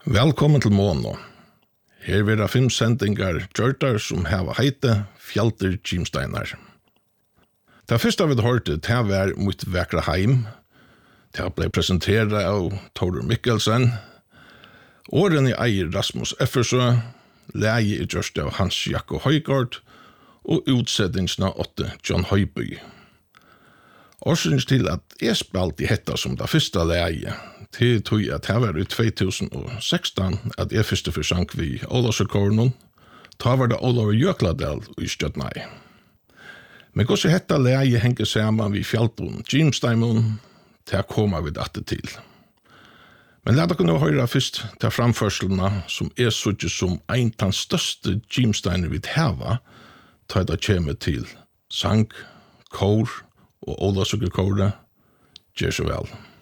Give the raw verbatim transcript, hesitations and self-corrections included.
Velkommen til Mono. Her vil det fem sendingar gjørtar som hava heite Fjalter Kimsteinar. Det første vi hørte, det var Mitt vekra heim. Det ble presenteret av Torur Mikkelsen. Åren i eier Rasmus Effersø, leie i gjørst av Hans Jakko Høygård, og utsettingsna åtte John Høyby. Årsynns til at jeg spalte i hetta som det første leie, til tog at det var i två tusen sexton at jeg første for sang vi Olavsøkornen, ta var det Olav Jökladal i Stjøtnei. Men hvordan hetta leie henger sammen vi Fjaltun Kimsteinar, til å komme vi dette til. Men la dere nå høre først til framførslene som er sånn som en av de største Kimsteinar vi hava, til det kommer til sang, kor og Olavsøkornet. Gjør så vel.